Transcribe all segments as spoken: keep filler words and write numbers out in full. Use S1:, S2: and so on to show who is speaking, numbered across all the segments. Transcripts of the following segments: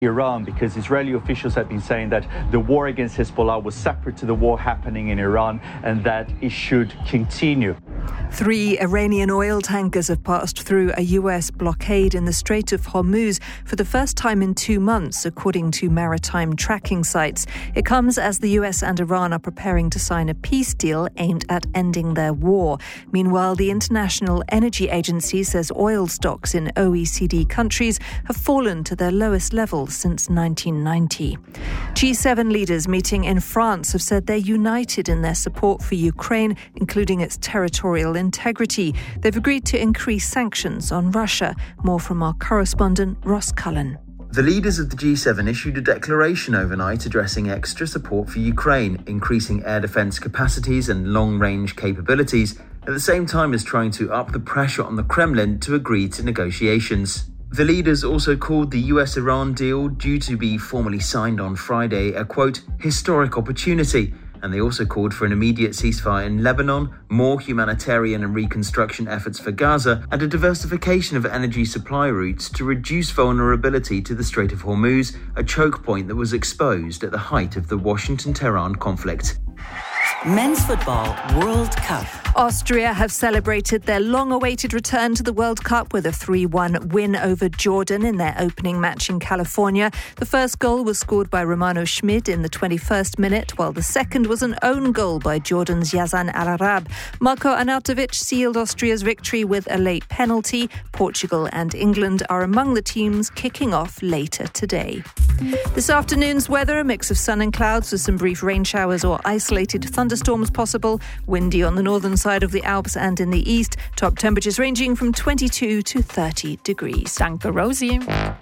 S1: Iran, because Israeli officials have been saying that the war against Hezbollah was separate to the war happening in Iran and that it should continue.
S2: Three Iranian oil tankers have passed through a U S blockade in the Strait of Hormuz for the first time in two months, according to maritime tracking sites. It comes as the U S and Iran are preparing to sign a peace deal aimed at ending their war. Meanwhile, the International Energy Agency says oil stocks in O E C D countries have fallen to their lowest level since nineteen ninety. G seven leaders meeting in France have said they're united in their support for Ukraine, including its territorial integrity. They've agreed to increase sanctions on Russia. More from our correspondent Ross Cullen.
S3: The leaders of the G seven issued a declaration overnight addressing extra support for Ukraine, increasing air defence capacities and long-range capabilities, at the same time as trying to up the pressure on the Kremlin to agree to negotiations. The leaders also called the U S-Iran deal, due to be formally signed on Friday, a, quote, historic opportunity. And they also called for an immediate ceasefire in Lebanon, more humanitarian and reconstruction efforts for Gaza, and a diversification of energy supply routes to reduce vulnerability to the Strait of Hormuz, a choke point that was exposed at the height of the Washington-Tehran conflict.
S4: Men's Football World Cup.
S2: Austria have celebrated their long-awaited return to the World Cup with a three one win over Jordan in their opening match in California. The first goal was scored by Romano Schmid in the twenty-first minute, while the second was an own goal by Jordan's Yazan Al-Arab. Marko Arnautovic sealed Austria's victory with a late penalty. Portugal and England are among the teams kicking off later today. This afternoon's weather, a mix of sun and clouds with some brief rain showers or isolated thunderstorms possible. Windy on the northern side of the Alps and in the east. Top temperatures ranging from twenty-two to thirty degrees.
S5: Danke, Rosie.
S6: What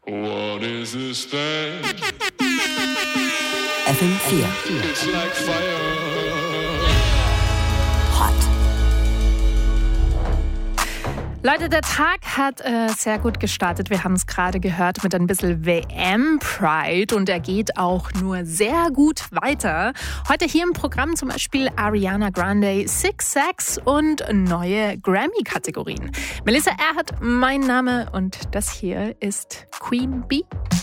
S6: is this thing?
S4: F M vier.
S6: It's like fire.
S4: Hot.
S5: Leute, der Tag hat äh, sehr gut gestartet. Wir haben es gerade gehört mit ein bisschen W M-Pride und er geht auch nur sehr gut weiter. Heute hier im Programm zum Beispiel Ariana Grande, Six Sacks und neue Grammy-Kategorien. Melissa Erhardt, mein Name und das hier ist Queen Bee.